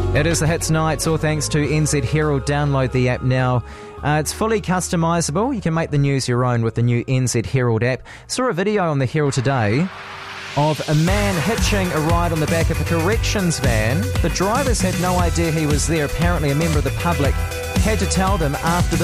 It is the Hits Nights, all thanks to NZ Herald. Download the app now. It's fully customisable. You can make the news your own with the new NZ Herald app. Saw a video on the Herald today of a man hitching a ride on the back of a corrections van. The drivers had no idea he was there. Apparently a member of the public had to tell them after the